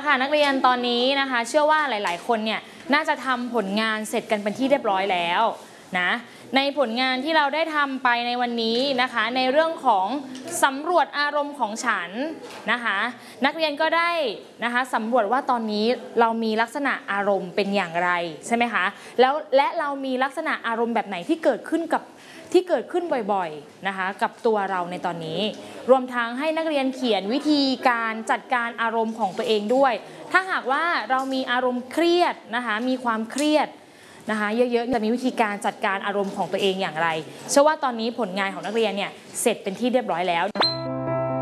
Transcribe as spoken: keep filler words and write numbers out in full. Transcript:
ค่ะนักเรียนตอนนี้นะคะเชื่อว่าหลายๆคนเนี่ยน่าจะทำผลงานเสร็จกันเป็นที่เรียบร้อยแล้วนะในผลงานที่เราได้ทำไปในวันนี้นะคะในเรื่องของสำรวจอารมณ์ของฉันนะคะนักเรียนก็ได้นะคะสำรวจว่าตอนนี้เรามีลักษณะอารมณ์เป็นอย่างไรใช่ไหมคะแล้วและเรามีลักษณะอารมณ์แบบไหนที่เกิดขึ้นกับที่เกิดขึ้นบ่อยๆนะคะกับตัวเราในตอนนี้รวมทั้งให้นักเรียนเขียนวิธีการจัดการอารมณ์ของตัวเองด้วยถ้าหากว่าเรามีอารมณ์เครียดนะคะมีความเครียดนะคะเยอะๆจะมีวิธีการจัดการอารมณ์ของตัวเองอย่างไรเชื่อว่าตอนนี้ผลงานของนักเรียนเนี่ยเสร็จเป็นที่เรียบร้อยแล้ว